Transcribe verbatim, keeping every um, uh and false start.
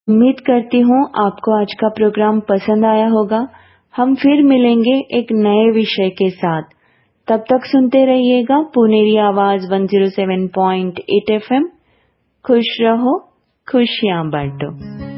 उम्मीद करती हूँ आपको आज का प्रोग्राम पसंद आया होगा। हम फिर मिलेंगे एक नए विषय के साथ। तब तक सुनते रहिएगा पुनेरी आवाज one zero seven point eight F M. खुश रहो, खुशियाँ बांटो।